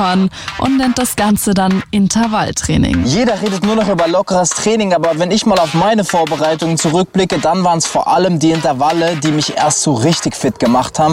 Fun und nennt das Ganze dann Intervalltraining. Jeder redet nur noch über lockeres Training, aber wenn ich mal auf meine Vorbereitungen zurückblicke, dann waren es vor allem die Intervalle, die mich erst so richtig fit gemacht haben.